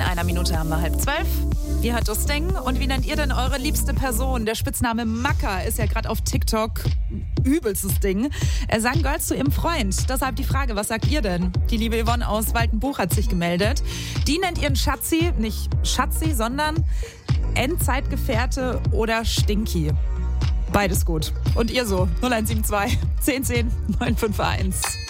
In einer Minute haben wir 11:30. Wie hört das Ding? Und wie nennt ihr denn eure liebste Person? Der Spitzname Macker ist ja gerade auf TikTok übelstes Ding. Sagen Girls zu ihrem Freund. Deshalb die Frage, was sagt ihr denn? Die liebe Yvonne aus Waltenbuch hat sich gemeldet. Die nennt ihren Schatzi, nicht Schatzi, sondern Endzeitgefährte oder Stinky. Beides gut. Und ihr so? 0172 1010 951.